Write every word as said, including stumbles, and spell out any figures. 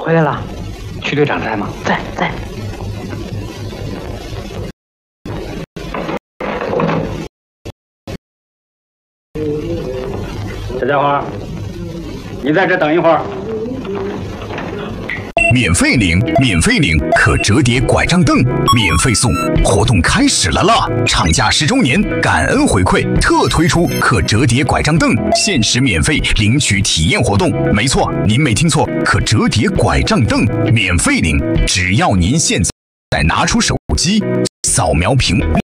回来了。 区队长在吗？ 在在。 小家伙，你在这等一会儿。 免费领，免费领可折叠拐杖凳，免费送，活动开始了啦！厂家十周年感恩回馈，特推出可折叠拐杖凳，限时免费领取体验活动。没错，您没听错，可折叠拐杖凳免费领，只要您现在拿出手机，扫描屏幕。